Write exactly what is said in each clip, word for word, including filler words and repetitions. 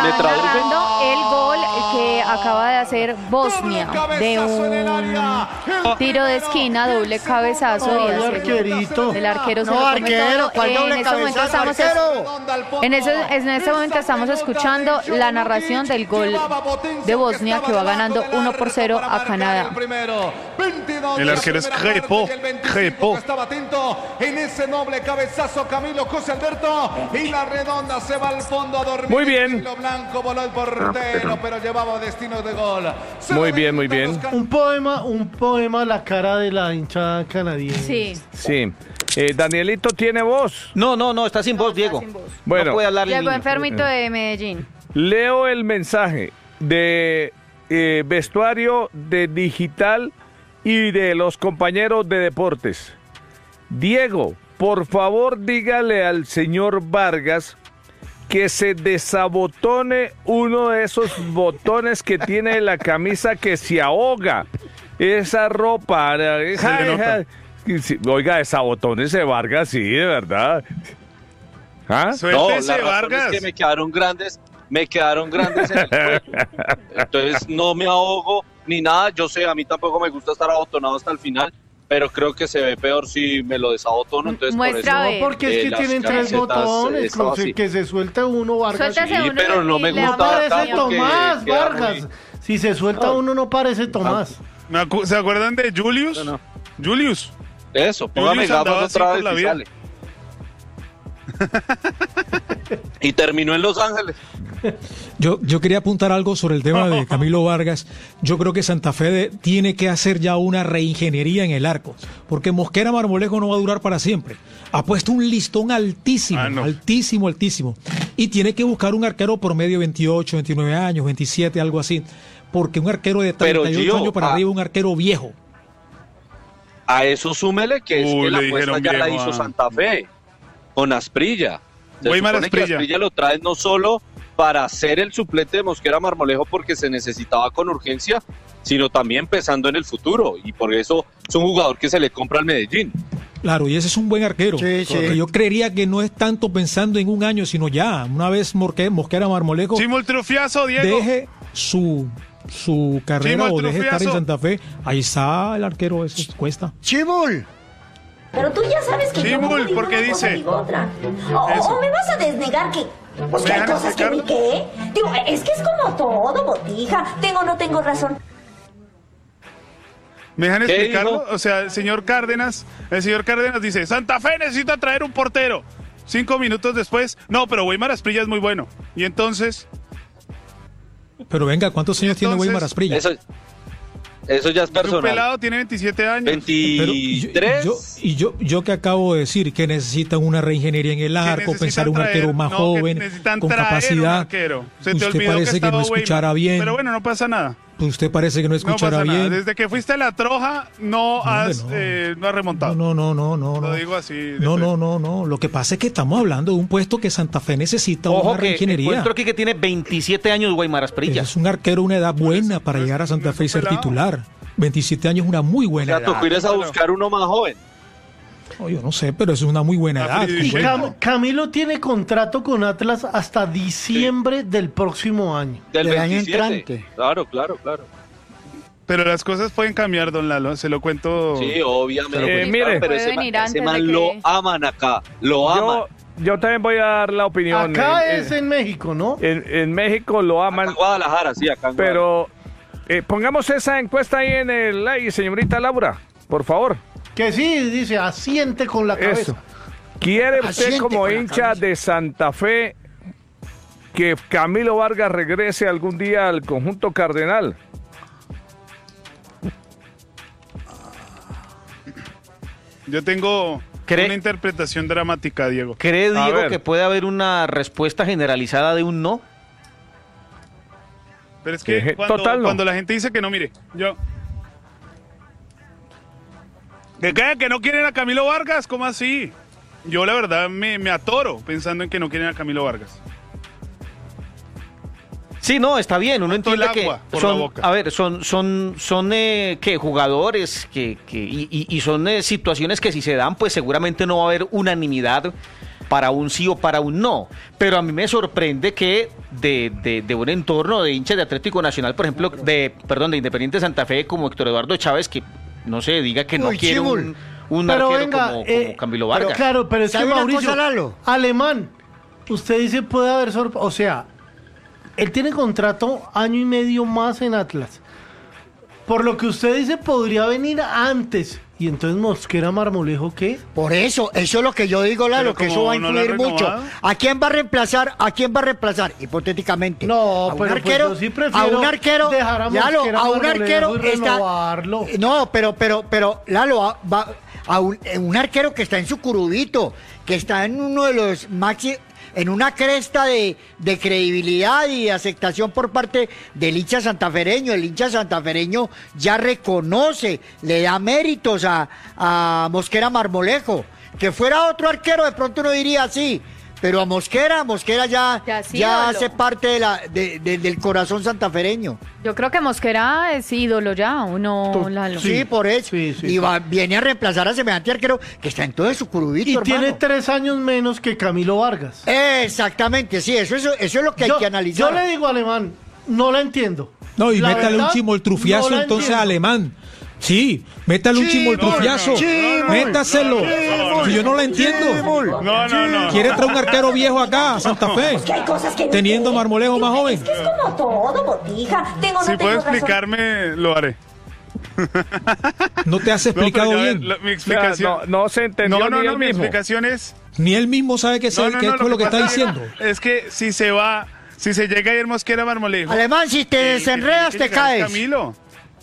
narrando el gol que acaba de hacer Bosnia de un tiro de esquina, doble cabezazo. Oh, y el hace arquerito. El arquero se no, lo arquero, comentó. ¿cuál En doble este momento cabezazo, estamos arquero? en, ese, en este momento estamos escuchando la narración del gol de Bosnia, que va ganando uno por cero a Canadá. El arquero es Crepo, Crepo. Estaba atento en ese noble cabezazo Camilo José Alberto y la redonda se va al fondo a dormir. Muy bien. Lo blanco voló el portero, pero llevaba destino de gol. Muy bien, muy bien. Un poema, un poema a la cara de la hinchada canadiense. Sí. Sí. Eh, Danielito, ¿tiene voz? No, no, no, está sin No, voz, está Diego. sin voz. Bueno, No puede hablar el Llegó niño. enfermito de Medellín. leo el mensaje de eh, vestuario, de digital y de los compañeros de deportes. Diego, por favor dígale al señor Vargas que se desabotone uno de esos botones que tiene en la camisa que se ahoga. Esa ropa. Se le nota. Oiga, desabotónese Vargas, sí, de verdad. ¿Ah? No, Suéltese, la razón Vargas. es que me quedaron grandes, me quedaron grandes en el cuello. Entonces no me ahogo ni nada. Yo sé, a mí tampoco me gusta estar abotonado hasta el final, pero creo que se ve peor si me lo desabotono. Entonces Muestra por eso, a No, ver. porque es Eh, que las tienen tres camisetas, eh, botones, estaba con así. que se suelta uno, Vargas. Suéltase Sí, uno pero no y me le No gusta damos parece tanto opinión. que Tomás, queda Vargas. muy- Si se suelta uno, no parece Tomás. Me acu- ¿Se acuerdan de Julius? No, no. Julius. Eso, póngame Julius andaba gafas así otra por vez la y vida. sale. Y terminó en Los Ángeles. Yo, yo quería apuntar algo sobre el tema de Camilo Vargas. Yo creo que Santa Fe de- tiene que hacer ya una reingeniería en el arco, porque Mosquera Marmolejo no va a durar para siempre. Ha puesto un listón altísimo, Ah, no. altísimo, altísimo. Y tiene que buscar un arquero promedio veintiocho, veintinueve años, veintisiete, algo así. Porque un arquero de Pero, treinta y ocho Gio, años para ah. arriba, un arquero viejo. A eso súmele que es Uy, que la le apuesta dijeron ya la viejo hizo a- Santa Fe con Asprilla. Se Weimar supone que Asprilla. Asprilla lo trae no solo para ser el suplente de Mosquera Marmolejo porque se necesitaba con urgencia, sino también pensando en el futuro. Y por eso es un jugador que se le compra al Medellín. Claro, y ese es un buen arquero. Sí, sí. Porque yo creería que no es tanto pensando en un año, sino ya, una vez Morque- Mosquera Marmolejo Chimo el trufiazo, Diego. deje su, su carrera Chimo, o el deje estar en trufiazo. Santa Fe, ahí está el arquero, eso cuesta. Chibul. Pero tú ya sabes que Sí, yo no Bull, digo porque una cosa dice- ni otra. O, Eso. o me vas a desnegar que... Pues ¿Me que hay dejan cosas que explicar? ni qué. Digo, es que es como todo, botija. Tengo o no tengo razón. ¿Me dejan ¿Qué explicarlo? dijo? O sea, el señor Cárdenas, el señor Cárdenas dice, Santa Fe necesita traer un portero. Cinco minutos después, no, pero Weimar Asprilla es muy bueno. Y entonces, Pero venga, ¿cuántos años tiene Entonces, Weimar Asprilla? Eso, eso ya es un personal. pelado tiene veintisiete años. Pero, y yo, veintitrés. y yo, y yo, yo que acabo de decir que necesitan una reingeniería en el arco, necesitan pensar un traer- arquero más no, que joven, necesitan con traer un capacidad. arquero. Se te Usted olvidó parece que, estaba no escuchara Weimar. bien. Pero bueno, no pasa nada. Pues usted parece que no No escuchara pasa nada. bien. Desde que fuiste a la troja, no, has, no. eh, no has remontado. No, no, no, no, no. Lo no. digo así. de No, frente. no, no, no. Lo que pasa es que estamos hablando de un puesto que Santa Fe necesita Ojo una que reingeniería. encuentro aquí que tiene veintisiete años Weimar Asprilla. Es un arquero una edad buena para no es- llegar a Santa no es Fe y un ser pelado. titular. veintisiete años es una muy O buena sea, tocó edad. irles a buscar uno más joven. Oh, yo no sé, pero eso es una muy buena edad. Apri- Y Bueno. Cam- Camilo tiene contrato con Atlas hasta diciembre del próximo año. Del Del año veintisiete. entrante. Claro, claro, claro. Pero las cosas pueden cambiar, don Lalo. Se lo cuento. Sí, obviamente. Eh, mire. pero ese Puede man, venir ese antes man de lo que- aman acá. Lo aman. Yo, yo también voy a dar la opinión. Acá En- es en México, ¿no? en, en México lo Acá aman, en Guadalajara, sí, acá en Guadalajara. pero eh, pongamos esa encuesta ahí en el like, señorita Laura, por favor. Que sí, dice, asiente con la cabeza. Eso. ¿Quiere usted Asiente como con la hincha cabeza. de Santa Fe que Camilo Vargas regrese algún día al conjunto cardenal? Yo tengo ¿Cree- una interpretación dramática, Diego. ¿Cree, A Diego, ver. que puede haber una respuesta generalizada de un no? Pero es que Que- cuando, total, no. cuando la gente dice que no, mire, yo... ¿Que creen que no quieren a Camilo Vargas? ¿Cómo así? Yo la verdad me, me atoro pensando en que no quieren a Camilo Vargas. Sí, no, está bien, uno Todo el entiende que agua por la son, boca. a ver, son, son, son eh, ¿qué? Jugadores que, que y, y- y son eh, situaciones que si se dan, pues seguramente no va a haber unanimidad para un sí o para un no. Pero a mí me sorprende que de, de, de un entorno de hinchas de Atlético Nacional, por ejemplo, de perdón, de Independiente Santa Fe, como Héctor Eduardo Chávez, que no se diga que no Uy, quiere un, un Pero arquero venga, como, eh, como Camilo Vargas. Pero claro, pero es que ¿Sabe una Mauricio, cosa, Lalo? Alemán, usted dice puede haber sorpresa, o sea, él tiene contrato año y medio más en Atlas. Por lo que usted dice, podría venir antes. ¿Y entonces Mosquera Marmolejo qué? Por eso, eso es lo que yo digo, Lalo, que eso va a no lo ha influir mucho. renovado. ¿A quién va a reemplazar? ¿A quién va a reemplazar? Hipotéticamente. No, a un pero pues arquero, yo sí a prefiero un arquero, dejar a Lalo, Mosquera a un Marmolejo arquero y está renovarlo. No, pero pero pero Lalo a, va a un, un arquero que está en su curubito, que está en uno de los máximos, en una cresta de, de credibilidad y de aceptación por parte del hincha santafereño. El hincha santafereño ya reconoce, le da méritos a, a Mosquera Marmolejo. Que fuera otro arquero, de pronto uno diría sí, pero a Mosquera, Mosquera ya, Ya sí, ya ídolo. hace parte de la, de, de- del corazón santafereño. Yo creo que Mosquera es ídolo ya, ¿o no, Lalo? Sí, por eso. sí, sí, y sí. va- viene a reemplazar a semejante arquero que está en todo su curubito, Y hermano. tiene tres años menos que Camilo Vargas. Exactamente, sí, eso, eso, eso es lo que yo, hay que analizar. yo le digo Alemán, no la entiendo. No, y La métale verdad, un chimoltrufiazo no la entonces entiendo. a Alemán. Sí, métale un Chimol, chimoltrufiazo. chimol, Métaselo. chimol, Si yo no la entiendo. No, no, no. Quiere traer un arquero viejo acá a Santa Fe, Es que hay cosas que no teniendo entiendo. Marmolejo más joven. Es que es como todo, botija. Tengo, no Si tengo puede razón. explicarme, lo haré. No te has No, pero explicado ya, bien. la- mi O sea, explicación. no, no se entendió no, no, ni no, él mi mismo. explicación es. Ni él mismo sabe qué, No, sabe- no, qué no, es lo que está pasa diciendo. Es que si se va, si se llega a ir Mosquera Marmolejo. Alemán, si te eh, desenredas, que tiene te que llegar caes. Camilo.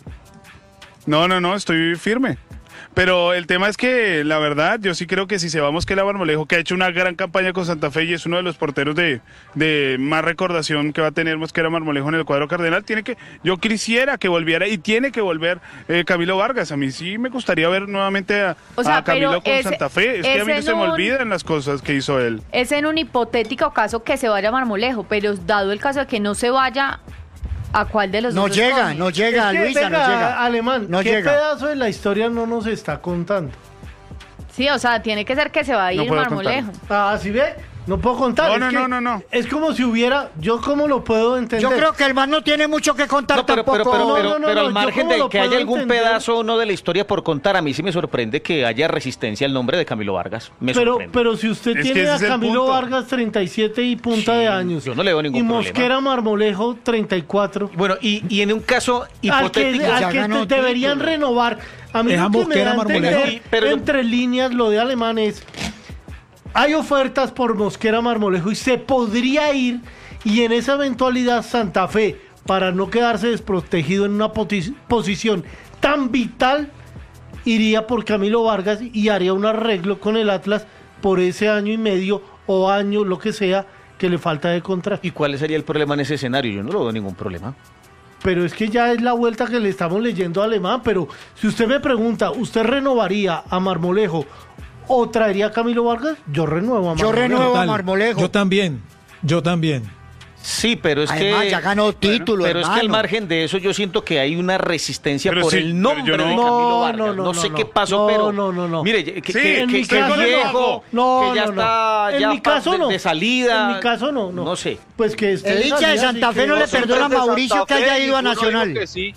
No, no, no, estoy firme. Pero el tema es que, la verdad, yo sí creo que si se va Mosquera Marmolejo, que ha hecho una gran campaña con Santa Fe y es uno de los porteros de, de más recordación que va a tener Mosquera Marmolejo en el cuadro cardenal, tiene que, yo quisiera que volviera y tiene que volver eh, Camilo Vargas. A mí sí me gustaría ver nuevamente a, O sea, a Camilo pero con ese- Santa Fe. Es que a ese mí no se me no- olvidan las cosas que hizo él. Es en un hipotético caso que se vaya Marmolejo, pero dado el caso de que no se vaya, ¿a cuál de los No dos llega, escoge? no llega, Es que, Luisa, venga, no llega. Alemán, No ¿qué llega. pedazo de la historia no nos está contando? Sí, o sea, tiene que ser que se va a ir No puedo Marmolejo. Ah, ¿sí ve? No puedo contar. No, es no, que no, no, no. Es como si hubiera, yo cómo lo puedo entender. Yo creo que el man no tiene mucho que contar No, pero, tampoco. pero, pero, No, pero, no, no, pero no, al yo margen cómo de lo que haya puedo algún entender. pedazo o no de la historia por contar, a mí sí me sorprende que haya resistencia al nombre de Camilo Vargas. Me Pero, sorprende. pero si usted Es que tiene ese a es el Camilo punto. Vargas treinta y siete y punta de años. yo no le veo ningún y problema. Mosquera Marmolejo treinta y cuatro. Bueno, y, y en un caso Al que, hipotético... al ya que ganó te deberían título. renovar. A mí Es lo a que me Mosquera da a Marmolejo. entender, Sí, pero- entre líneas, lo de Alemán es, hay ofertas por Mosquera Marmolejo y se podría ir, y en esa eventualidad Santa Fe, para no quedarse desprotegido en una poti- posición tan vital, iría por Camilo Vargas y haría un arreglo con el Atlas por ese año y medio o año, lo que sea, que le falta de contrato. ¿Y cuál sería el problema en ese escenario? Yo no lo veo ningún problema. Pero es que ya es la vuelta que le estamos leyendo a Alemán. Pero si usted me pregunta, ¿usted renovaría a Marmolejo o traería a Camilo Vargas? Yo renuevo a Yo Marmolejo. renuevo a Total. Marmolejo. Yo también, yo también. Sí, pero es Además, que... ya ganó título, Pero es que al hermano. margen de eso yo siento que hay una resistencia Pero por sí, el pero nombre yo no- de No, Camilo Vargas. no, No, no, sé no, qué no. pasó, No, pero... no, no, no. Mire, que, Sí, que- en que- mi que caso es no. viejo, No, que ya no, no. está En ya mi pa- caso de, no. de salida. En mi caso no, no. No sé. Pues que esté El de hincha de salida, Santa así Fe que- no le perdona a de Mauricio Santa que haya Fe, ido a ninguno dijo Nacional. que sí.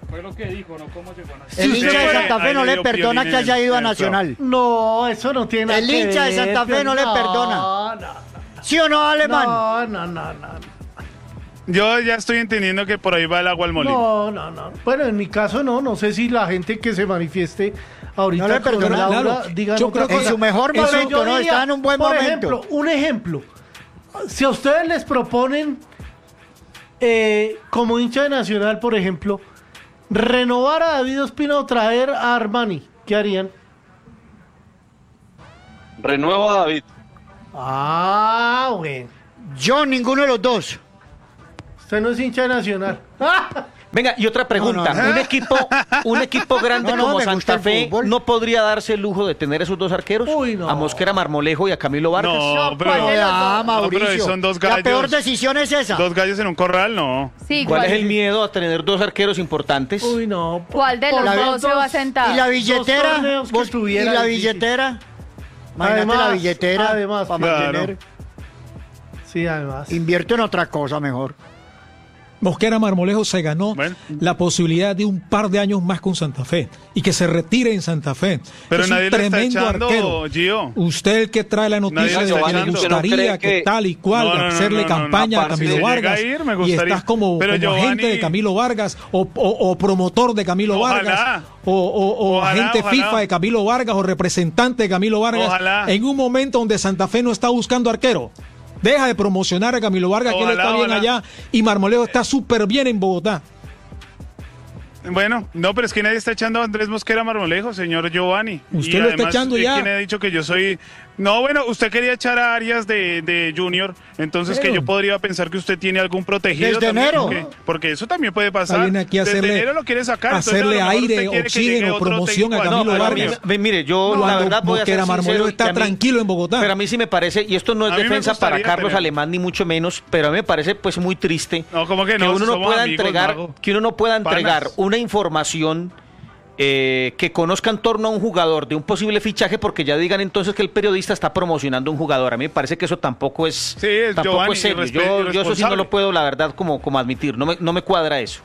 El hincha de Sí, Santa Fe ahí no le le dio perdona Piolín que haya en- ido a en el Nacional. No, eso no tiene nada El que hincha de ver, Santa Fe no le no, perdona. No, no, ¿Sí o no, Alemán? no, no, no, no. Yo ya estoy entendiendo que por ahí va el agua al molino. No, no, no. Bueno, en mi caso no. No sé si la gente que se manifieste ahorita No le con perdona. Laura Claro. digan Yo otra creo que En cosa. su mejor Eso momento, yo ¿no? diría, Está en un buen por momento. ejemplo, un ejemplo. Si a ustedes les proponen, eh, como hincha de Nacional, por ejemplo, renovar a David Ospina o traer a Armani, ¿qué harían? Renuevo a David. Ah, bueno. Yo, ninguno de los dos. Usted no es hincha de Nacional. Venga, y otra pregunta. No, no, no. Un equipo un equipo grande No, no, como me gusta Santa el Fe fútbol. no podría darse el lujo de tener esos dos arqueros. Uy, no. A Mosquera Marmolejo y a Camilo Vargas. No, pero, ¿cuál de los Ah, dos? Mauricio. pero son dos La gallos. peor decisión es esa. dos gallos en un corral, no. Sí, ¿Cuál es ¿cuál, el miedo a tener dos arqueros importantes? Uy, no. ¿Cuál de Por los los dos se va a sentar? ¿Y la billetera? torneos que ¿Vos- ¿Y tuviera la difícil. billetera? Imagínate Además, la billetera además, para claro. mantener. Sí, además. Invierte en otra cosa mejor. Mosquera Marmolejo se ganó Bueno. la posibilidad de un par de años más con Santa Fe y que se retire en Santa Fe. Pero Es nadie un lo está tremendo echando, arquero. Gio. Usted el que trae la noticia Nadie de lo que está le echando. gustaría ¿Usted no cree que que- tal y cual, No, no, no, hacerle no, no, no. campaña a Aparte, Camilo si llega a Vargas ir, me y gustaría. estás como, Pero como Giovanni- agente de Camilo Vargas o, o- o promotor de Camilo Ojalá. Vargas o, o- o Ojalá, agente ojalá. FIFA de Camilo Vargas o representante de Camilo Vargas Ojalá. en un momento donde Santa Fe no está buscando arquero. Deja de promocionar a Camilo Vargas, que él Ojalá, está bien ojalá. allá y Marmolejo está súper bien en Bogotá. Bueno, no, pero es que nadie está echando a Andrés Mosquera Marmolejo, señor Giovanni. Usted Y lo está además, echando eh, ya. ¿quién ha dicho que yo soy...? No, bueno, usted quería echar a Arias de, de Junior, entonces que Pero- yo podría pensar que usted tiene algún protegido Desde también, enero. Porque, porque eso también puede pasar. Está bien aquí Desde hacerle- enero lo quiere sacar. entonces, hacerle a lo mejor aire, usted quiere que oxígeno, llegue otro promoción a técnico Camilo al No, Vargas. pero a mí- ve, mire, yo Cuando la verdad voy a ser Mosquera Marmolejo sincero, está que a mí- tranquilo en Bogotá. Pero a mí sí me parece, y esto no es A mí me defensa para gustaría Carlos tener- Alemán ni mucho menos, pero a mí me parece pues muy triste No, ¿cómo que no? uno no Somos pueda amigos, entregar, Mago. que uno no pueda Panas. entregar una información eh, que conozca en torno a un jugador de un posible fichaje, porque ya digan entonces que el periodista está promocionando un jugador. A mí me parece que eso tampoco es, Sí, es tampoco Giovanni, es serio. irrespe- Yo, yo eso sí no irresponsable. lo puedo, la verdad, como, como admitir. No me, no me cuadra eso.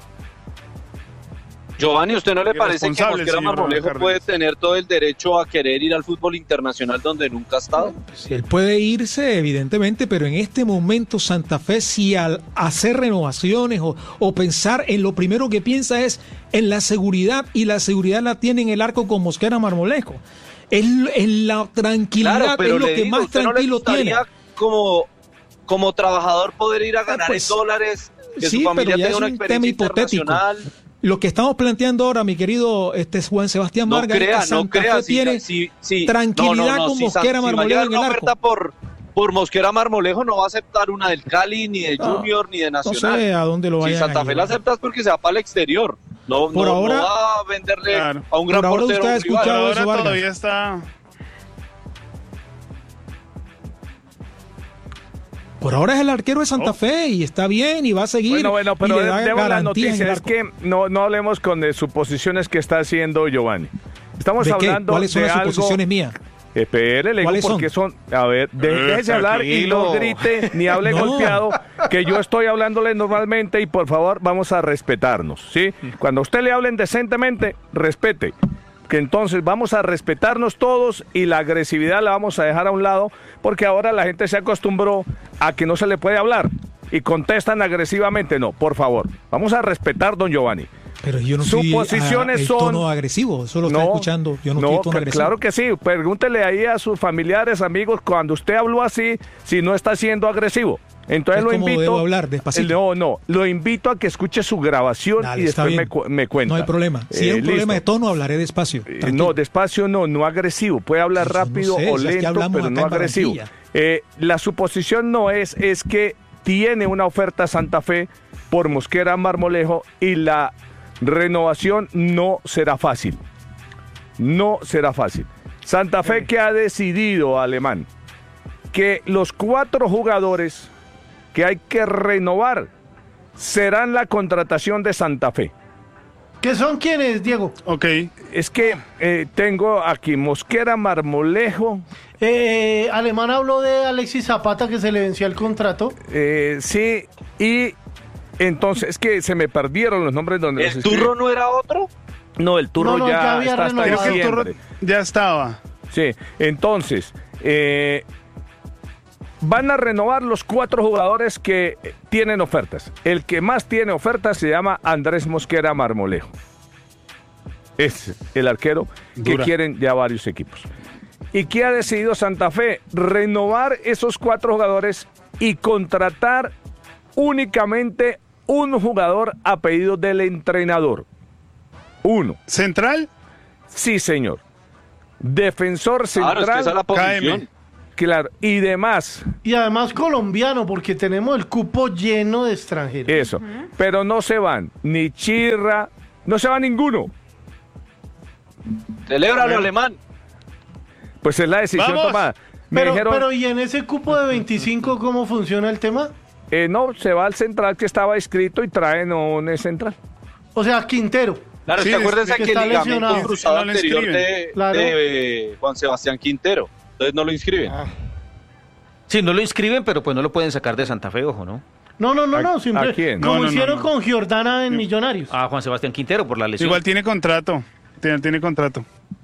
Giovanni, ¿usted no le parece que Irresponsable el Mosquera señor Marmolejo Cárdenas. puede tener todo el derecho a querer ir al fútbol internacional donde nunca ha estado? Pues él puede irse, evidentemente, pero en este momento Santa Fe, si al hacer renovaciones o, o pensar en lo primero que piensa es en la seguridad, y la seguridad la tiene en el arco con Mosquera Marmolejo. Es, es la tranquilidad, Claro, pero es lo le que digo, más ¿usted no le tranquilo tiene. gustaría como, como trabajador poder ir a ganar pues, en dólares, que sí, su familia pero ya tenga es una un experiencia tema hipotético. internacional? Lo que estamos planteando ahora, mi querido este Juan Sebastián No Vargas, crea, es que no Santa crea. Fe si- tiene si- si- tranquilidad no, no, no, con si San- Mosquera si va a Marmolejo llegar en el una arco. oferta por, por Mosquera Marmolejo, no va a aceptar una del Cali, ni de No, Junior, ni de no Nacional. sé a dónde lo Si vayan Santa a Fe la llevar. acepta es porque se va para el exterior. No, Por no, ahora- no va a venderle Claro. a un gran Por ahora portero. usted ha a un rival. Pero escuchado ahora eso, Vargas. todavía está... Por ahora es el arquero de Santa Oh. Fe y está bien y va a seguir. Bueno, bueno, pero y le da demos la garantía en el noticia. Es arco. que no, no hablemos con eh, suposiciones que está haciendo Giovanni. Estamos ¿De qué? hablando ¿Cuáles son de las algo... suposiciones mías? Espere, le digo ¿Cuáles porque son? A ver, de- Eh, déjese hablar y no tranquilo. grite ni hable No. golpeado, que yo estoy hablándole normalmente y por favor vamos a respetarnos, ¿sí? Cuando a usted le hablen decentemente, respete. Que entonces vamos a respetarnos todos y la agresividad la vamos a dejar a un lado, porque ahora la gente se acostumbró a que no se le puede hablar y contestan agresivamente. No, por favor, vamos a respetar, don Giovanni. Pero yo no estoy Suposiciones a- el son- tono agresivo, eso lo está escuchando. Yo no, estoy en tono cl- agresivo. claro que sí. Pregúntele ahí a sus familiares, amigos, cuando usted habló así, si no está siendo agresivo. Entonces Es lo como invito. debo hablar, despacito. No, no. Lo invito a que escuche su grabación Dale, y está después me, bien. cu- me cuenta. No hay problema. Si Eh, es un problema de listo. tono, hablaré despacio. Eh, tranquilo. No, despacio no, no agresivo. Puede hablar Yo no rápido sé, o o sea, es que lento, hablamos pero acá no en agresivo. Barranquilla. Eh, la suposición no es, es que tiene una oferta Santa Fe por Mosquera Marmolejo y la renovación no será fácil. No será fácil. Santa Fe que ha decidido, Alemán, que los cuatro jugadores que hay que renovar serán la contratación de Santa Fe. ¿Qué son quiénes, Diego? Ok. Es que eh, tengo aquí Mosquera Marmolejo, Eh, Alemán habló de Alexis Zapata que se le vencía el contrato. eh, sí, y entonces es que se me perdieron los nombres donde los ¿El escribí. turro no era otro? No, el turro No, no, ya, ya había está hasta renovado. Creo que el turro diciembre. ya estaba. Sí, entonces, eh, van a renovar los cuatro jugadores que eh, tienen ofertas. El que más tiene ofertas se llama Andrés Mosquera Marmolejo. Es el arquero que Dura. quieren ya varios equipos. ¿Y qué ha decidido Santa Fe? Renovar esos cuatro jugadores y contratar únicamente un jugador a pedido del entrenador. Uno. ¿Central? Sí, señor. Defensor Claro, es que central. esa es la K posición. M. Claro, y demás, Y además colombiano, porque tenemos el cupo lleno de extranjeros. eso. Pero no se van ni Chirra, no se va ninguno. Celébralo, Alemán. Pues es la decisión ¡Vamos! tomada. Me Pero, dijeron, pero ¿y en ese cupo de veinticinco cómo funciona el tema? eh, no, se va al central que estaba inscrito y traen un eh, central. O sea, Quintero. Claro, Sí, es que acuérdense es que que el está ligamento lesionado. cruzado No le anterior escriben. de, Claro. de, eh, Juan Sebastián Quintero Entonces no lo inscriben. Ah. Sí, no lo inscriben, pero pues no lo pueden sacar de Santa Fe, ojo, ¿no? No, no, no, ¿A- no, a simple, quién? como No, no, no, hicieron no. con Giordana en Millonarios. A Juan Sebastián Quintero por la lesión. Igual tiene contrato. Tiene, tiene contrato.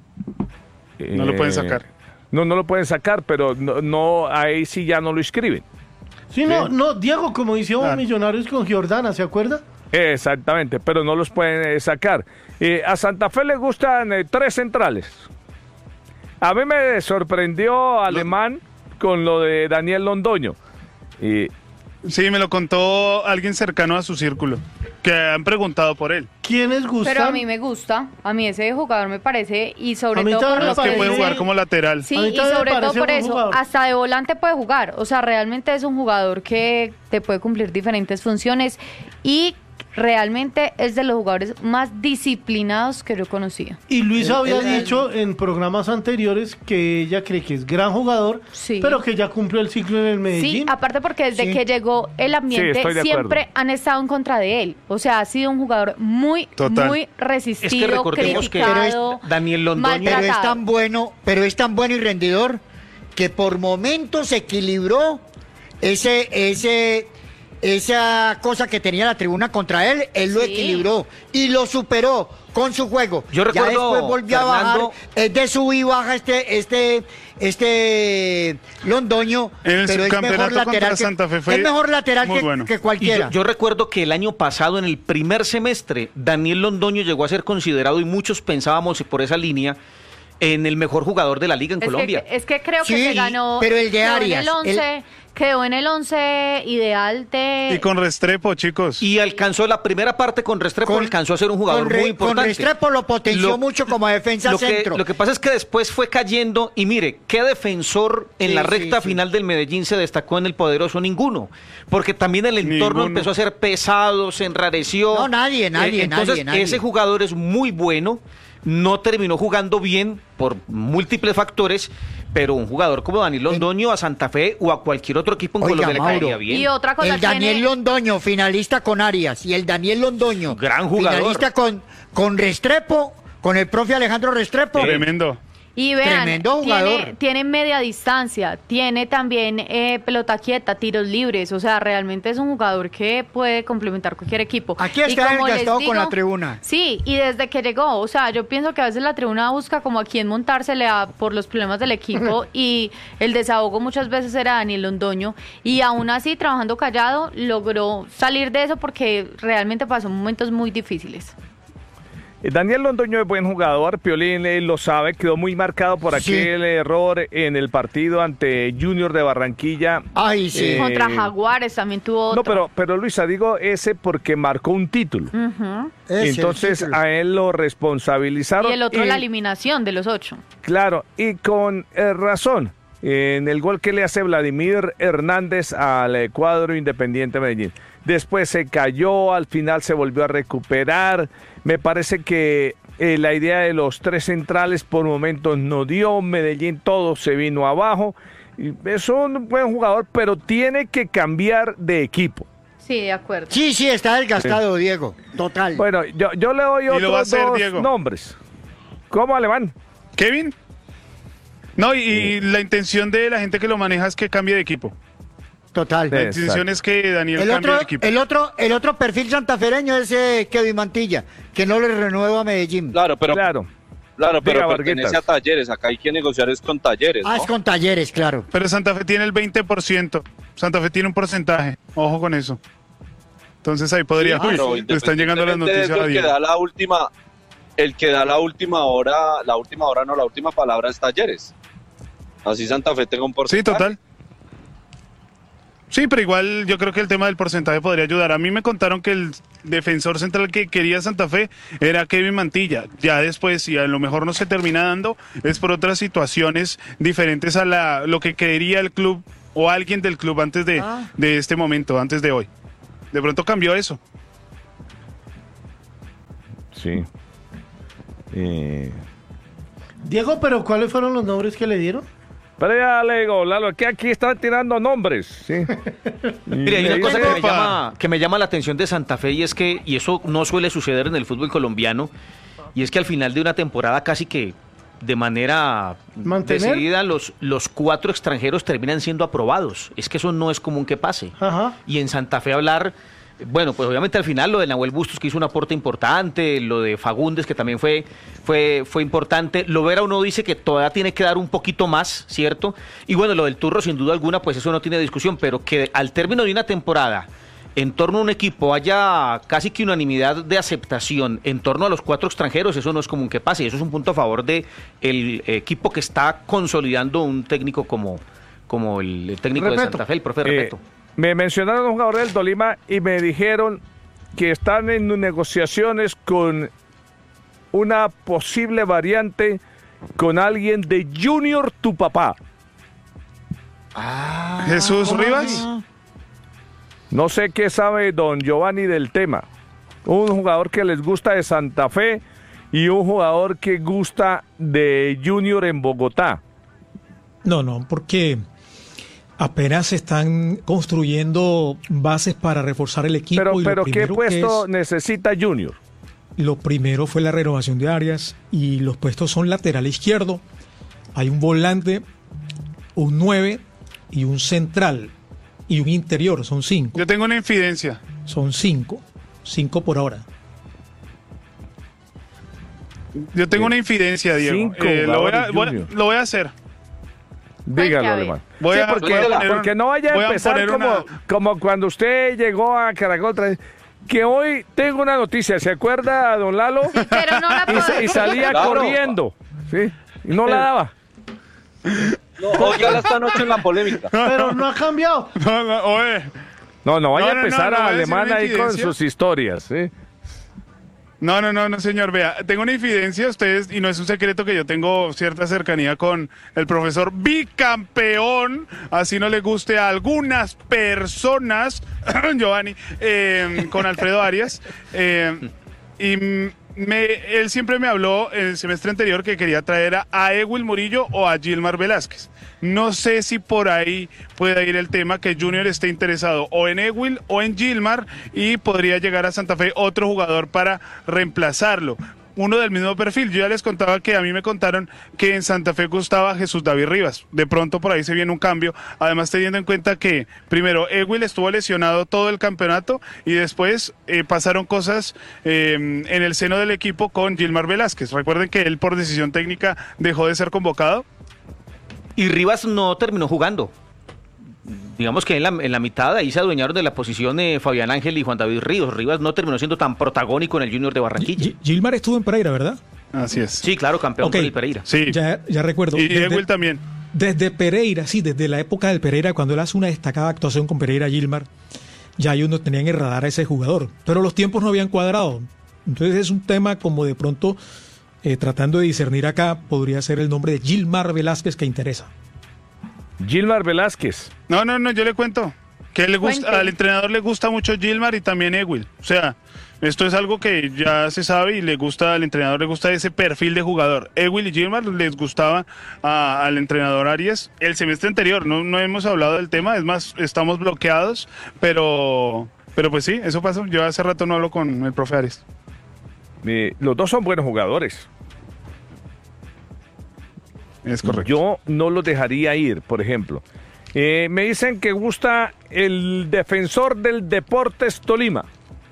No lo pueden sacar. Eh, No, no lo pueden sacar, pero no, no, ahí sí ya no lo inscriben. Sí, no, no, Diego, como hicieron Ah. Millonarios con Giordana, ¿se acuerda? Exactamente, pero no los pueden eh, sacar. Eh, a Santa Fe le gustan eh, tres centrales. A mí me sorprendió Alemán con lo de Daniel Londoño. Y Sí, me lo contó alguien cercano a su círculo, que han preguntado por él. ¿Quiénes gustan? Pero a mí me gusta, a mí ese jugador me parece, y sobre A mí todo también por me lo Los que que puede parece- jugar como lateral. Sí, A mí y también me sobre todo parece por buen eso, jugador. hasta de volante puede jugar. O sea, realmente es un jugador que te puede cumplir diferentes funciones y realmente es de los jugadores más disciplinados que yo conocía. Y Luis había el- dicho en programas anteriores que ella cree que es gran jugador, Sí. pero que ya cumplió el ciclo en el Medellín. Sí, aparte porque desde Sí. que llegó el Sí, ambiente estoy de siempre acuerdo. han estado en contra de él. O sea, ha sido un jugador muy, Total. muy resistido, Es que recordemos que criticado, Pero Daniel Londoño- Pero es maltratado. tan bueno, pero es tan bueno y rendidor que por momentos equilibró ese, ese, esa cosa que tenía la tribuna contra él, él lo Sí. equilibró y lo superó con su juego. Yo ya recuerdo, después volvió a bajar, Fernando- es de sub y baja este, este, este Londoño, En el pero es subcampeonato mejor lateral contra que, Santa Fe fue es mejor lateral muy que, bueno. que Y cualquiera. yo, yo recuerdo que el año pasado, en el primer semestre, Daniel Londoño llegó a ser considerado, y muchos pensábamos por esa línea, en el mejor jugador de la liga en Es Colombia. Que, es que creo Sí, que se ganó. pero el de quedó Arias, En el once, quedó en el once ideal de. Y con Restrepo, chicos. Y alcanzó la primera parte con Restrepo, Con- alcanzó a ser un jugador con Re- muy importante. Con Restrepo lo potenció Lo- mucho como defensa lo que, centro. lo que pasa es que después fue cayendo, y mire, ¿qué defensor en Sí, la sí, recta sí. final del Medellín se destacó en el poderoso? Ninguno. Porque también el entorno Ninguno. empezó a ser pesado, se enrareció. No, nadie, nadie, Eh, entonces, nadie, nadie. ese jugador es muy bueno, no terminó jugando bien por múltiples factores, pero un jugador como Daniel Londoño a Santa Fe o a cualquier otro equipo en Oiga, Colombia le Mauro, caería bien. Y otra cosa El Daniel tiene- Londoño, finalista con Arias, y el Daniel Londoño, Gran jugador. finalista con, con Restrepo, con el profe Alejandro Restrepo. Tremendo. Y vean, Tremendo jugador. tiene, tiene media distancia, tiene también eh, pelota quieta, tiros libres, o sea, realmente es un jugador que puede complementar cualquier equipo. Aquí Y está como les desgastado con digo, la tribuna. Sí, y desde que llegó, o sea, yo pienso que a veces la tribuna busca como a quién montársele a, por los problemas del equipo y el desahogo muchas veces era Daniel Londoño y aún así, trabajando callado, logró salir de eso porque realmente pasó momentos muy difíciles. Eh, Daniel Londoño es buen jugador, Piolín eh, lo sabe, quedó muy marcado por Sí. aquel error en el partido ante Junior de Barranquilla. Ay, sí. Eh, Contra Jaguares también tuvo otro. No, pero, pero Luisa, digo ese porque marcó un título. Ujú. Ese, Entonces el título. a él lo responsabilizaron. Y el otro la eliminación de los ocho. Claro, y con eh, razón, en el gol que le hace Vladimir Hernández al eh, cuadro Independiente Medellín. Después se cayó, al final se volvió a recuperar. Me parece que eh, la idea de los tres centrales por momentos no dio. Medellín todo se vino abajo. Y es un buen jugador, pero tiene que cambiar de equipo. Sí, de acuerdo. Sí, sí, está desgastado, Diego. Total. Bueno, yo, yo le doy Y lo va a otros hacer, dos Diego. nombres. ¿Cómo, Alemán? ¿Kevin? No, y, y la intención de la gente que lo maneja es que cambie de equipo. Total. La Exacto. intención es que Daniel El cambie otro, de equipo. el otro, el otro perfil santafereño es eh, Kevin Mantilla, que no le renueva a Medellín. Claro, pero, Claro. claro, pero Diga, pertenece Varguitas. a Talleres. Acá hay que negociar es con Talleres, Ah, ¿no? es con Talleres, claro. Pero Santa Fe tiene el veinte por ciento. Santa Fe tiene un porcentaje. Ojo con eso. Entonces ahí podría... Sí, pero Uy, le están llegando las independientemente de noticias eso, a el que Diego. da la última, el que da la última hora, la última hora no, la última palabra es Talleres. Así Santa Fe tenga un Sí, porcentaje. total. Sí, pero igual yo creo que el tema del porcentaje podría ayudar. A mí me contaron que el defensor central que quería Santa Fe era Kevin Mantilla. Ya después, si a lo mejor no se termina dando, es por otras situaciones diferentes a la, lo que quería el club o alguien del club antes de, Ah. de este momento, antes de hoy. De pronto cambió eso. Sí. Eh, Diego, pero ¿cuáles fueron los nombres que le dieron? Pero ya le digo, Lalo, que aquí están tirando nombres, ¿sí? Mire, hay Y una le cosa dice- que me, llama, que me llama la atención de Santa Fe, y es que, y eso no suele suceder en el fútbol colombiano, y es que al final de una temporada casi que de manera ¿Mantener? decidida los, los cuatro extranjeros terminan siendo aprobados. Es que eso no es común que pase. Ajá. Y en Santa Fe hablar, bueno, pues obviamente al final lo de Nahuel Bustos, que hizo un aporte importante, lo de Fagundes, que también fue, fue, fue importante. Lovera, uno dice que todavía tiene que dar un poquito más, ¿cierto? Y bueno, lo del Turro, sin duda alguna, pues eso no tiene discusión, pero que al término de una temporada, en torno a un equipo haya casi que unanimidad de aceptación en torno a los cuatro extranjeros, eso no es común que pase, y eso es un punto a favor de el equipo que está consolidando un técnico como, como el, el técnico Repeto. de Santa Fe, el profe Eh, Repeto. Me mencionaron un jugador del Tolima y me dijeron que están en negociaciones con una posible variante con alguien de Junior Tu Papá. Ah, Jesús Rivas. No sé qué sabe don Giovanni del tema. Un jugador que les gusta de Santa Fe y un jugador que gusta de Junior en Bogotá. No, no, porque apenas se están construyendo bases para reforzar el equipo. Pero, y lo pero ¿qué primero que puesto es- necesita Junior? Lo primero fue la renovación de áreas y los puestos son lateral izquierdo. Hay un volante, un nueve y un central y un interior. Son cinco. Yo tengo una infidencia. Son cinco. Cinco por ahora. Yo tengo una infidencia, Diego. Cinco Eh, lo, voy a, jugadores voy a- Junior. lo voy a hacer. Dígalo, a ver. alemán. Voy Sí, a- porque, voy a poner un- porque no vaya a voy a empezar poner como, una- como cuando usted llegó a Caracol. otra vez, que hoy tengo una noticia, ¿se acuerda, don Lalo? Pero no la Y, puedo. sa- y salía Claro. corriendo, ¿sí? Y no la daba. No, oiga esta noche en la polémica. Pero no ha cambiado. No, no, oye. No, no vaya No, a no, no, empezar no a voy a decir alemán una ahí con infidencia. sus historias, ¿sí? No, no, no, no, señor. Vea, tengo una infidencia, ustedes, y no es un secreto que yo tengo cierta cercanía con el profesor bicampeón, así no le guste a algunas personas, Giovanni, eh, con Alfredo Arias. eh, y me, él siempre me habló el semestre anterior que quería traer a, a Ewil Murillo o a Gilmar Velázquez. No sé si por ahí pueda ir el tema que Junior esté interesado o en Ewil o en Gilmar y podría llegar a Santa Fe otro jugador para reemplazarlo. Uno del mismo perfil. Yo ya les contaba que a mí me contaron que en Santa Fe gustaba Jesús David Rivas. De pronto por ahí se viene un cambio. Además teniendo en cuenta que primero Ewil estuvo lesionado todo el campeonato y después eh, pasaron cosas eh, en el seno del equipo con Gilmar Velázquez. Recuerden que él por decisión técnica dejó de ser convocado. Y Rivas no terminó jugando. Digamos que en la, en la mitad ahí se adueñaron de la posición de Fabián Ángel y Juan David Ríos. Rivas no terminó siendo tan protagónico en el Junior de Barranquilla. Gi- Gilmar estuvo en Pereira, ¿verdad? Así es. Sí, claro, campeón Ok. con el Pereira. Sí. Ya, ya recuerdo. Y Desde- Ewil también. Desde Pereira, sí, desde la época del Pereira, cuando él hace una destacada actuación con Pereira Gilmar, ya ellos no tenían en radar a ese jugador. Pero los tiempos no habían cuadrado. Entonces es un tema como de pronto, eh, tratando de discernir acá, podría ser el nombre de Gilmar Velázquez que interesa. Gilmar Velázquez. No, no, no, yo le cuento que le gusta, Cuente. al entrenador le gusta mucho Gilmar y también Ewil. O sea, esto es algo que ya se sabe y le gusta al entrenador, le gusta ese perfil de jugador. Ewil y Gilmar les gustaba a- al entrenador Arias el semestre anterior. No, no hemos hablado del tema, es más, estamos bloqueados, pero, pero pues sí, eso pasó. Yo hace rato no hablo con el profe Arias. Eh, los dos son buenos jugadores. Es correcto. Yo no los dejaría ir, por ejemplo. Eh, me dicen que gusta el defensor del Deportes Tolima.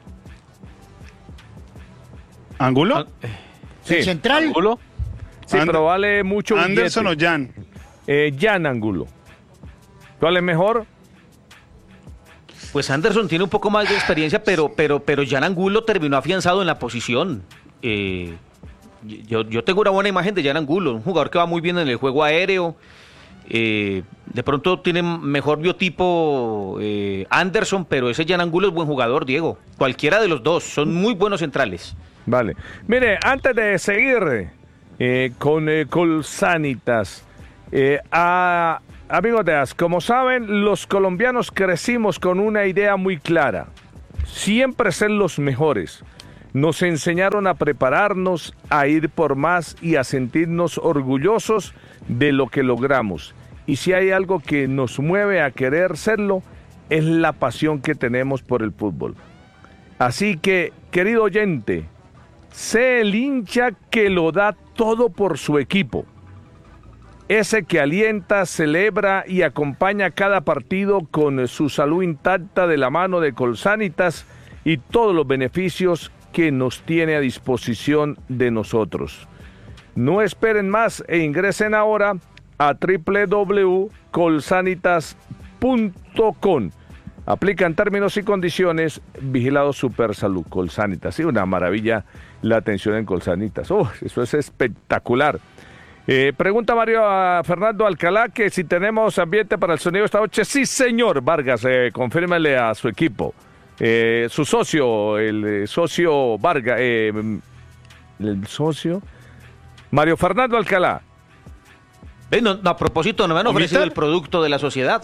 ¿Angulo? Ah, Sí, El central. ¿Angulo? sí, And- pero vale mucho ¿Anderson o billete. Jan? Eh, Jan Angulo. ¿Cuál es mejor? Pues Anderson tiene un poco más de experiencia, pero, pero, pero Jan Angulo terminó afianzado en la posición. Eh, yo, yo tengo una buena imagen de Jan Angulo, un jugador que va muy bien en el juego aéreo. Eh, de pronto tiene mejor biotipo eh, Anderson, pero ese Jan Angulo es buen jugador, Diego. Cualquiera de los dos, son muy buenos centrales. Vale. Mire, antes de seguir eh, con eh, Colsanitas, eh, a, amigos de AS, como saben, los colombianos crecimos con una idea muy clara: siempre ser los mejores. Nos enseñaron a prepararnos, a ir por más y a sentirnos orgullosos de lo que logramos. Y si hay algo que nos mueve a querer serlo, es la pasión que tenemos por el fútbol. Así que, querido oyente, sé el hincha que lo da todo por su equipo. Ese que alienta, celebra y acompaña cada partido con su salud intacta de la mano de Colsanitas y todos los beneficios que nos tiene a disposición de nosotros. No esperen más e ingresen ahora a doble u doble u doble u punto colsanitas punto com. Aplican términos y condiciones. Vigilado Supersalud. Colsanitas. Sí, una maravilla la atención en Colsanitas. Oh, eso es espectacular. Eh, pregunta Mario a Fernando Alcalá que si tenemos ambiente para el sonido esta noche. Sí, señor Vargas, eh, confírmele a su equipo. Eh, su socio, el eh, socio Vargas, eh, el socio Mario Fernando Alcalá. Eh, no, no, a propósito, no me han ofrecido el producto de la sociedad.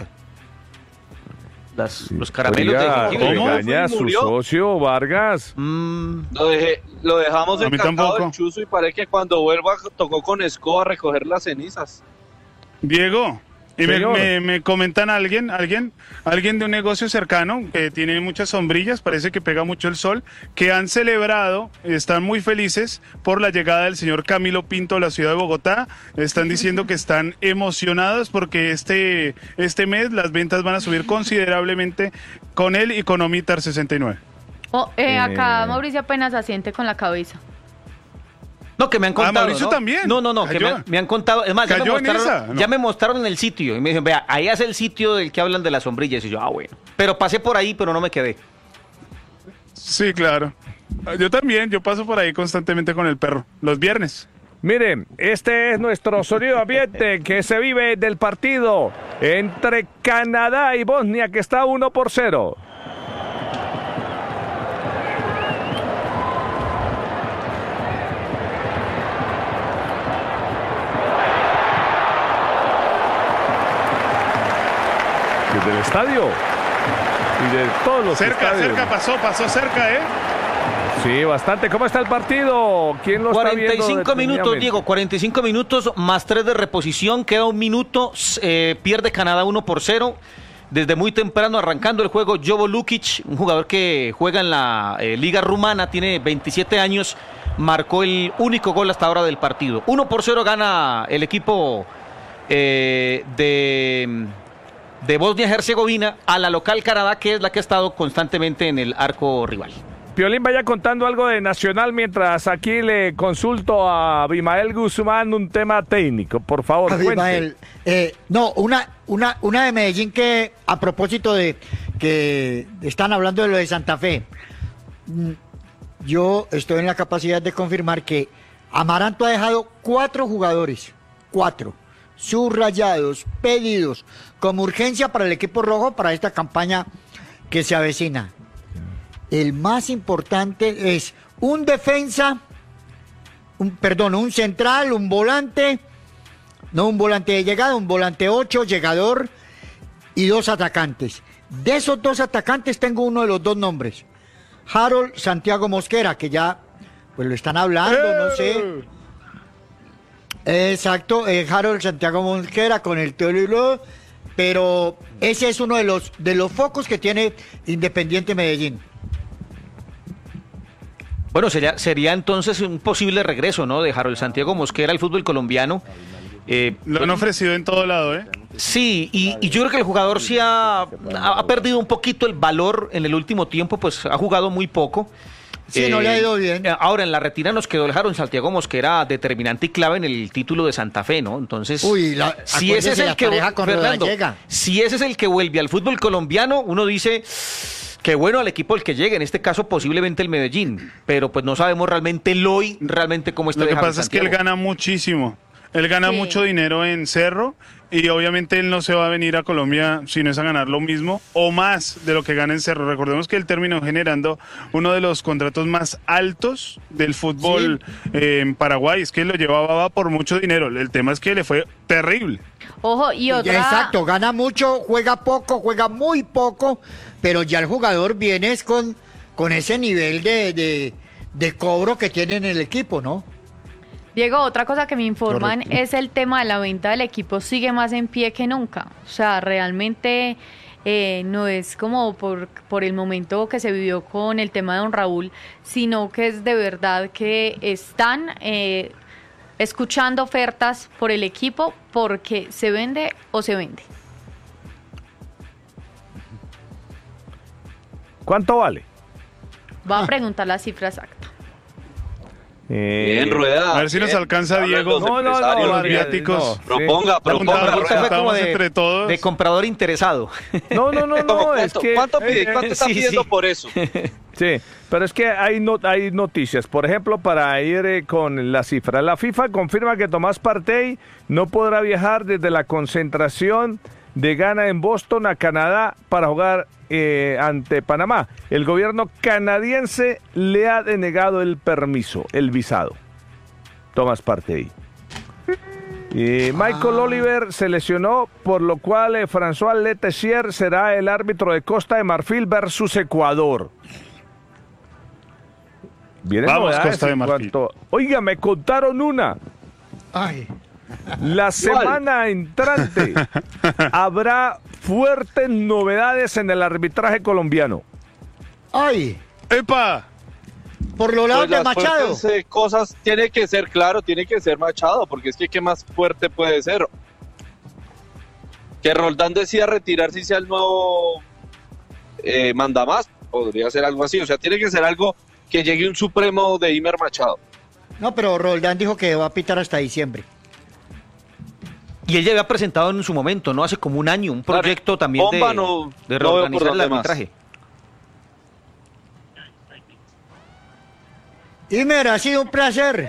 Las, los caramelos Oiga, de jengibre. ¿Regaña a su socio Vargas? Mm. Lo, dejé, lo dejamos A mí encantado tampoco. del chuzo y parece que cuando vuelva tocó con escoba a recoger las cenizas. Diego, y me, Señor. me, me comentan alguien, alguien, alguien de un negocio cercano que tiene muchas sombrillas, parece que pega mucho el sol, que han celebrado, están muy felices por la llegada del señor Camilo Pinto a la ciudad de Bogotá. Están diciendo que están emocionados porque este, este mes las ventas van a subir considerablemente con él y con Omitar sesenta y nueve. Oh, eh, acá Eh. Mauricio apenas asiente con la cabeza. No, que me han contado. Ah, Mauricio ¿no? también. No, no, no, que me Cayó. han, me han contado. Es más, ya me, Cayó en mostraron, esa, ¿no? ya me mostraron en el sitio. Y me dijeron, vea, ahí es el sitio del que hablan de las sombrillas. Y yo, ah, bueno. Pero pasé por ahí, pero no me quedé. Sí, claro. Yo también, yo paso por ahí constantemente con el perro, los viernes. Miren, este es nuestro sonido ambiente que se vive del partido entre Canadá y Bosnia, que está uno por cero. Desde el estadio y de todos los Cerca, estadios. cerca, pasó, pasó cerca, ¿eh? Sí, bastante. ¿Cómo está el partido? ¿Quién lo está cuarenta y viendo? cinco minutos, detenidamente? Diego, cuarenta y cinco minutos más tres de reposición, queda un minuto, eh, pierde Canadá uno por cero. Desde muy temprano arrancando el juego, Jovo Lukic, un jugador que juega en la eh, Liga Rumana, tiene veintisiete años, marcó el único gol hasta ahora del partido. uno por cero gana el equipo eh, de, de Bosnia-Herzegovina a la local Canadá, que es la que ha estado constantemente en el arco rival. Piolín, vaya contando algo de Nacional mientras aquí le consulto a Abimael Guzmán un tema técnico. Por favor, Abimael, cuente. eh, no, una, una, una de Medellín que, a propósito de que están hablando de lo de Santa Fe, mm, yo estoy en la capacidad de confirmar que Amaranto ha dejado cuatro jugadores, cuatro, subrayados, pedidos, como urgencia para el equipo rojo para esta campaña que se avecina. El más importante es un defensa, un, perdón, un central, un volante, no un volante de llegada, un volante ocho, llegador y dos atacantes. De esos dos atacantes tengo uno de los dos nombres, Harold Santiago Mosquera, que ya pues lo están hablando, no sé. Exacto, eh, Harold Santiago Mosquera con el Tolilo, pero ese es uno de los, de los focos que tiene Independiente Medellín. Bueno, sería, sería entonces un posible regreso, ¿no? De Harold Santiago Mosquera al fútbol colombiano. Eh, Lo han ofrecido en todo lado, ¿eh? Sí, y, y yo creo que el jugador sí ha, ha, ha perdido un poquito el valor en el último tiempo, pues ha jugado muy poco. Sí, no le ha ido bien. Ahora, en la retina nos quedó el Harold Santiago Mosquera determinante y clave en el título de Santa Fe, ¿no? Entonces, Uy, la, si ese es el la que pareja con Fernando, Rodallega. si ese es el que vuelve al fútbol colombiano, uno dice que bueno al equipo el que llegue, en este caso posiblemente el Medellín, pero pues no sabemos realmente el hoy, realmente cómo está. Lo que Harold pasa es que él Santiago. gana muchísimo. Él gana Sí. mucho dinero en Cerro y obviamente él no se va a venir a Colombia si no es a ganar lo mismo o más de lo que gana en Cerro. Recordemos que él terminó generando uno de los contratos más altos del fútbol eh, en Paraguay. Es que lo llevaba por mucho dinero. El tema es que le fue terrible. Ojo, y otra... Exacto, gana mucho, juega poco, juega muy poco, pero ya el jugador viene es con, con ese nivel de, de, de cobro que tiene en el equipo, ¿no? Diego, otra cosa que me informan Correcto. es el tema de la venta del equipo sigue más en pie que nunca. O sea, realmente eh, no es como por, por el momento que se vivió con el tema de don Raúl, sino que es de verdad que están eh, escuchando ofertas por el equipo porque se vende o se vende. ¿Cuánto vale? Va a preguntar la cifra exacta. Eh, Bien, Rueda. A ver si nos bien. alcanza Hablan Diego. los No, no, no, empresarios, los no, viáticos. no, sí. Proponga, La proponga. Preguntamos, pregunta fue como preguntamos de, entre todos. de comprador interesado. No, no, no, ¿Cómo no, es cuánto, que... ¿Cuánto pide? eh, ¿Cuánto está sí, pidiendo sí. por eso? Sí, pero es que hay, no, hay noticias. Por ejemplo, para ir eh, con la cifra. La FIFA confirma que Tomás Partey no podrá viajar desde la concentración de Ghana en Boston a Canadá para jugar eh, ante Panamá. El gobierno canadiense le ha denegado el permiso, el visado. Tomás Partey. Y Michael Oliver se lesionó, por lo cual eh, François Letessier será el árbitro de Costa de Marfil versus Ecuador. Vienen Vamos, novedades Costa de en Marfil. cuanto- Oiga, me contaron una. Ay. La semana entrante habrá fuertes novedades en el arbitraje colombiano. Ay. ¡Epa! Por lo lado Pues de las Machado. fuertes, eh, cosas tiene que ser, claro, tiene que ser Machado, porque es que qué más fuerte puede ser. Que Roldán decida retirarse y sea el nuevo eh, mandamás, podría ser algo así, o sea, tiene que ser algo que llegue un supremo de Imer Machado. No, pero Roldán dijo que va a pitar hasta diciembre. Y él ya había presentado en su momento, ¿no? Hace como un año, un Claro, proyecto también de, bomba no- de no veo por reorganizar el dónde más. arbitraje. Imer, ha sido un placer.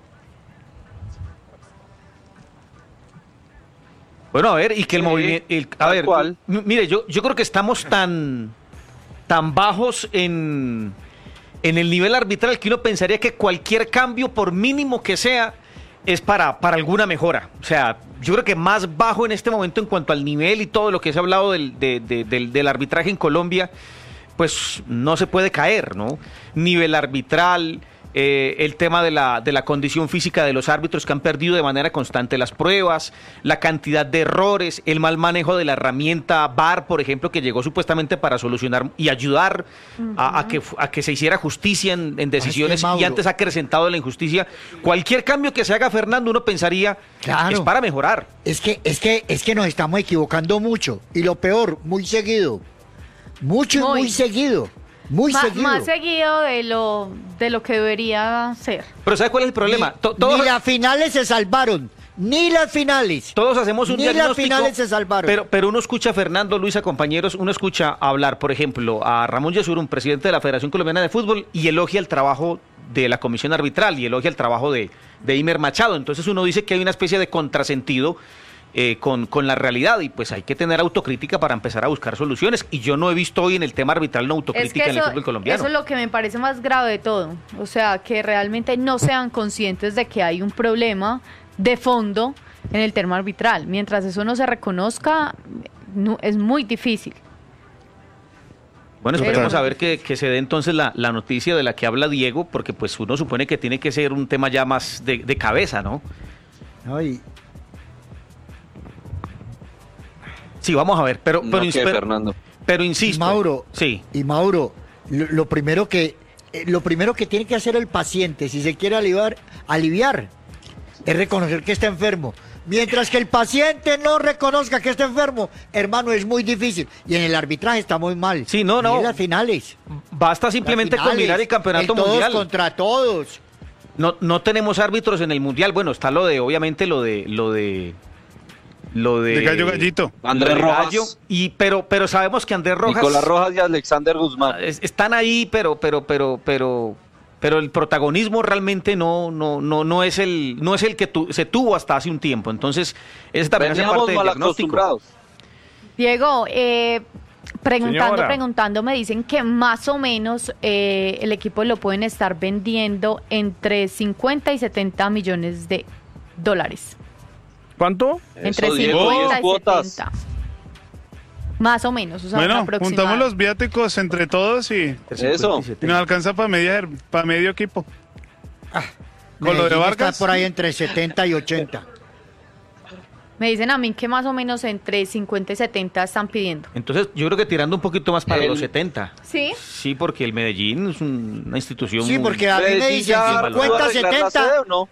Bueno, a ver, y que el Sí, movimiento... el- A tal ver, cual. m- mire, yo, yo creo que estamos tan, tan bajos en, en el nivel arbitral que uno pensaría que cualquier cambio, por mínimo que sea, es para, para alguna mejora. O sea, yo creo que más bajo en este momento en cuanto al nivel y todo lo que se ha hablado del, de- de- del, del arbitraje en Colombia, pues no se puede caer, ¿no? Nivel arbitral... Eh, el tema de la, de la condición física de los árbitros que han perdido de manera constante las pruebas, la cantidad de errores, el mal manejo de la herramienta V A R, por ejemplo, que llegó supuestamente para solucionar y ayudar a, a que, a que se hiciera justicia en, en decisiones Mauro. y antes ha acrecentado la injusticia. Cualquier cambio que se haga, Fernando, uno pensaría Claro. es para mejorar. Es que, es que, es que nos estamos equivocando mucho. Y lo peor, muy seguido. Mucho y Muy. muy seguido. Muy Ma- seguido. Más seguido de lo, de lo que debería ser. Pero ¿sabe cuál es el problema? Ni, To- todos, ni las finales se salvaron. Ni las finales. todos hacemos un Ni las diagnóstico, finales se salvaron. Pero, pero uno escucha a Fernando, Luisa, compañeros, uno escucha hablar, por ejemplo, a Ramón Yesurún, presidente de la Federación Colombiana de Fútbol, y elogia el trabajo de la comisión arbitral y elogia el trabajo de, de Imer Machado. Entonces uno dice que hay una especie de contrasentido eh, con, con la realidad y pues hay que tener autocrítica para empezar a buscar soluciones. Y yo no he visto hoy en el tema arbitral una Es autocrítica que en el eso, fútbol colombiano. eso es lo que me parece más grave de todo. O sea, que realmente no sean conscientes de que hay un problema de fondo en el tema arbitral. Mientras eso no se reconozca, no- es muy difícil. Bueno, esperemos Pero- a ver que, que se dé entonces la, la noticia de la que habla Diego, porque pues uno supone que tiene que ser un tema ya más de, de cabeza, ¿no? Ay, Sí, vamos a ver, pero, No pero, que, pero- Fernando. pero y insisto. Mauro. Sí. Y Mauro, lo, lo primero que eh, lo primero que tiene que hacer el paciente, si se quiere aliviar, aliviar, es reconocer que está enfermo. Mientras que el paciente no reconozca que está enfermo, hermano, es muy difícil. Y en el arbitraje está muy mal. Sí, no, no. Ni en las finales. Basta simplemente Las con finales, mirar el campeonato el todos mundial. contra todos. No, no tenemos árbitros en el mundial. Bueno, está lo de, obviamente, lo de, lo de, lo de. De Gallo Gallito. Andrés de Rojas, Gallo, y pero, pero sabemos que Andrés Rojas Nicolás Rojas y Alexander Guzmán. es- están ahí, pero, pero, pero, pero, pero el protagonismo realmente no, no, no, no es el, no es el que tu- se tuvo hasta hace un tiempo. Entonces, ese también hace Veníamos parte del mal diagnóstico. acostumbrados. Diego, eh, preguntando, Señora. preguntando, me dicen que más o menos eh, el equipo lo pueden estar vendiendo entre cincuenta y setenta millones de dólares. ¿Cuánto? Entre Eso, Diego, cincuenta diez y cuotas. setenta. Más o menos, o sea, un Bueno, aproximado. juntamos los viáticos entre todos y, Eso. y nos alcanza para media, para medio equipo. Con lo de Medellín Vargas. está por ahí entre setenta y ochenta. Me dicen a mí que más o menos entre cincuenta y setenta están pidiendo. Entonces, yo creo que tirando un poquito más para El- los setenta. ¿Sí? Sí, porque el Medellín es un- una institución Sí, muy- porque a mí me Medellín dicen ya pudo cincuenta, arreglar la setenta. sede, ¿o no?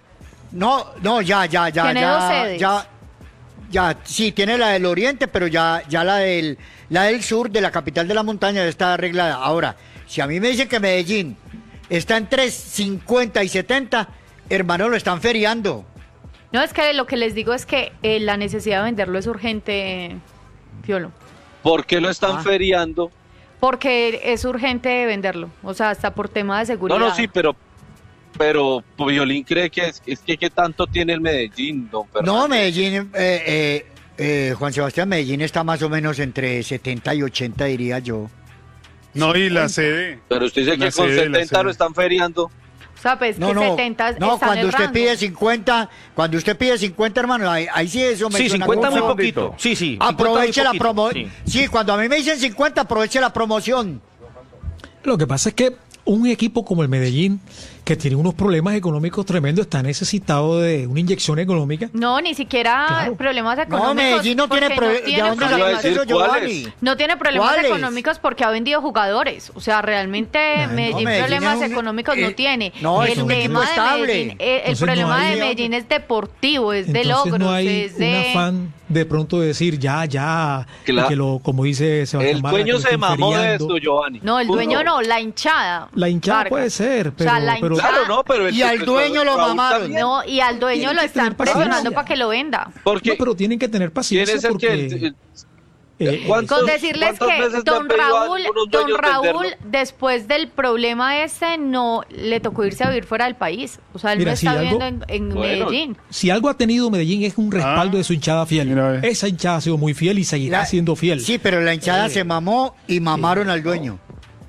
No, no, ya, ya, ya, Tiene ya, dos sedes. ya, ya, sí, tiene la del oriente, pero ya, ya la del, la del sur, de la capital de la montaña, ya está arreglada. Ahora, si a mí me dicen que Medellín está entre cincuenta y setenta, hermano, lo están feriando. No, es que lo que les digo es que eh, la necesidad de venderlo es urgente, Fiolo. ¿Por qué lo están Ah. feriando? Porque es urgente venderlo. O sea, hasta por tema de seguridad. No, no, sí, pero pero Violín cree que es, es que ¿qué tanto tiene el Medellín, don Fernando? No, Medellín, eh, eh, eh, Juan Sebastián, Medellín está más o menos entre setenta y ochenta, diría yo. No, y la sede. Pero usted dice La que con sede, la setenta lo sede. están feriando. O sea, pues No, que no, setenta no, está en cuando el usted rango. pide cincuenta, cuando usted pide cincuenta, hermano, ahí, ahí sí eso me Sí, suena cincuenta muy como- poquito. Sí, sí. Aproveche la promoción. promoción. Sí. cuando a mí me dicen cincuenta, aproveche la promoción. Lo que pasa es que un equipo como el Medellín, que tiene unos problemas económicos tremendos, está necesitado de una inyección económica. No, ni siquiera Claro. problemas económicos. Medellín no tiene porque proble- ¿de dónde problemas- sacaste eso, Giovanni? No tiene problemas ¿Cuáles? económicos porque ha vendido jugadores. O sea, realmente No, Medellín, Medellín problemas es un- económicos eh, no tiene. no, es el un tema equipo de estable. Medellín, eh, el Entonces, problema no hay- de Medellín es deportivo, es de Entonces logros, no hay es un de... afán de pronto de decir ya, ya, y Claro. que lo, como dice Sebastián El Vargas, que dueño lo se estén mamó de feriando. esto, Giovanni. No, el Punto. dueño no, la hinchada. La hinchada Vargas. puede ser, pero, O sea, la pero hinchada- Claro, no, pero el Y que al prestó dueño lo Raúl mamaron. también. No, y al dueño Tienen lo que están tener paciencia. presionando para que lo venda. Porque no, pero tienen que tener ¿quién paciencia es el porque que el- eh, ¿cuántos- Con decirles cuántas veces que le han don pedido a Raúl, algunos don dueños Raúl, venderlo? después del problema ese, no le tocó irse a vivir fuera del país. O sea, él Mira, no si está algo- viviendo en, en Bueno. Medellín. si algo ha tenido Medellín es un respaldo Ah, de su hinchada fiel. mira, ve. Esa hinchada ha sido muy fiel y seguirá La- siendo fiel. Sí, pero la hinchada Eh, se mamó y mamaron al dueño.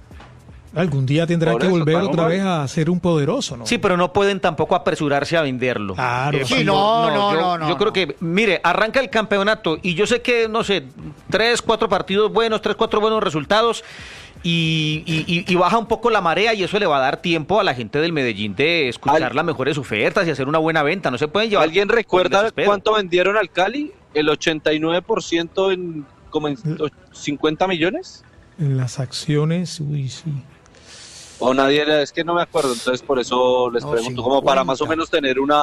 Algún día tendrá Por que eso, volver vamos, otra vamos. vez a ser un poderoso, ¿no? Sí, pero no pueden tampoco apresurarse a venderlo. Claro, Sí, sí. no, no, yo, no, no, Yo creo no. que, mire, arranca el campeonato y yo sé que, no sé, tres, cuatro partidos buenos, tres, cuatro buenos resultados y, y- y- y baja un poco la marea y eso le va a dar tiempo a la gente del Medellín de escuchar Al- las mejores ofertas y hacer una buena venta. No se pueden llevar. ¿Alguien con recuerda desespero. cuánto vendieron al Cali? ¿El ochenta y nueve por ciento en como en cincuenta millones? En las acciones, uy, sí. O nadie, era- es que no me acuerdo, entonces por eso les No, pregunto, como para más o cincuenta. menos tener una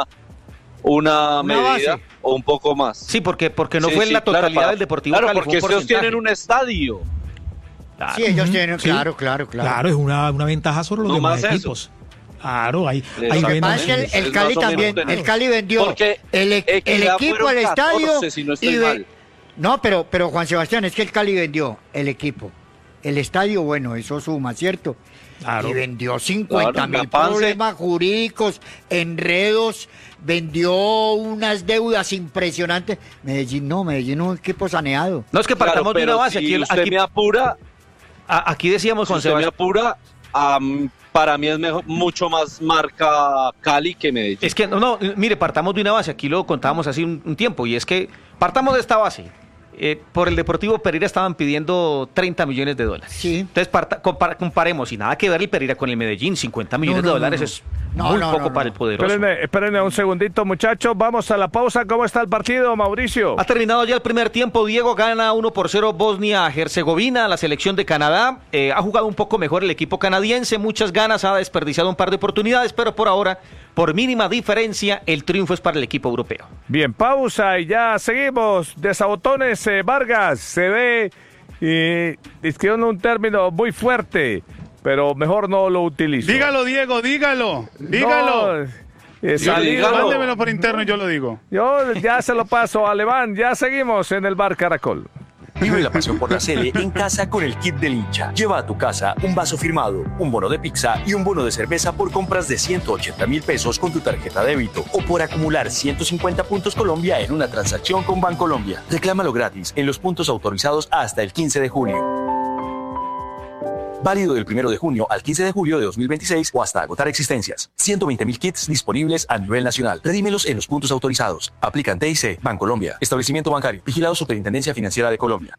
una, Una medida base. o un poco más. Sí, porque, porque no Sí, fue en sí, la claro, totalidad para- del Deportivo Claro, Cali, fue porque un ellos tienen porcentaje. un estadio. Sí, ellos Ujú, tienen, sí. claro, claro, claro. Claro, es una, una ventaja sobre los No demás más eso. equipos. Claro, hay, Les- hay Lo que menos- pasa es que el, el Es Cali más o menos también, tener. el Cali vendió Porque el, e- el Equidad equipo, fueron el estadio. catorce, si no estoy y ve- mal. No, pero, pero Juan Sebastián, es que el Cali vendió el equipo, el estadio, bueno, eso suma, ¿cierto? Claro. Y vendió cincuenta Claro, mil Capance. problemas jurídicos, enredos, vendió unas deudas impresionantes. Medellín no, Medellín es un equipo saneado. No, es que partamos Claro, de una pero base. si Aquí, usted aquí- me apura, a- aquí decíamos, si Juan usted me Sebastián. apura, am, para mí es mejor, mucho más marca Cali que Medellín. Es que, no, no, mire, partamos de una base, aquí lo contábamos hace un, un tiempo, y es que partamos de esta base. Eh, por el Deportivo Pereira estaban pidiendo treinta millones de dólares. Sí. Entonces, parta- compar- comparemos, y nada que ver el Pereira con el Medellín, cincuenta millones no, de no, dólares no. es No, muy no, poco no, para no. el poderoso. Espérenme, espérenme un segundito, muchachos. Vamos a la pausa. ¿Cómo está el partido, Mauricio? Ha terminado ya el primer tiempo. Diego gana uno por cero Bosnia-Herzegovina, la selección de Canadá. Eh, ha jugado un poco mejor el equipo canadiense, muchas ganas, ha desperdiciado un par de oportunidades, pero por ahora, por mínima diferencia, el triunfo es para el equipo europeo. Bien, pausa y ya seguimos. Desabotones, eh, Vargas, se ve, y es que un término muy fuerte, pero mejor no lo utilizo. Dígalo, Diego, dígalo. Dígalo. No, eh, salí- dígalo. Mándemelo por interno y yo lo digo. Yo ya se lo paso a Alemán, ya seguimos en el Bar Caracol. Vive la pasión por la Sele en casa con el kit del hincha. Lleva a tu casa un vaso firmado, un bono de pizza y un bono de cerveza por compras de ciento ochenta mil pesos con tu tarjeta débito o por acumular ciento cincuenta puntos Colombia en una transacción con Bancolombia. Reclámalo gratis en los puntos autorizados hasta el quince de junio. Válido del primero de junio al quince de julio de dos mil veintiséis o hasta agotar existencias. ciento veinte mil kits disponibles a nivel nacional. Redímelos en los puntos autorizados. Aplican T I C, Bancolombia. Establecimiento bancario. Vigilado Superintendencia Financiera de Colombia.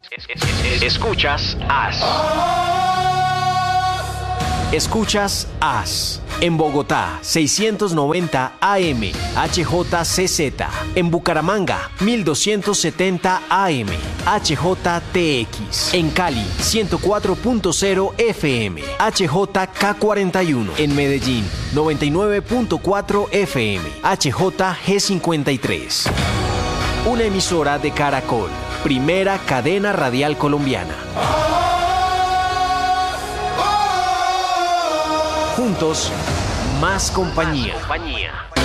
Escuchas As. Escuchas As. En Bogotá, seiscientos noventa A M, H J C Z. En Bucaramanga, mil doscientos setenta A M, H J T X. En Cali, ciento cuatro punto cero F M, H J K cuarenta y uno. En Medellín, noventa y nueve punto cuatro F M, H J G cincuenta y tres. Una emisora de Caracol, primera cadena radial colombiana. Juntos, más compañía.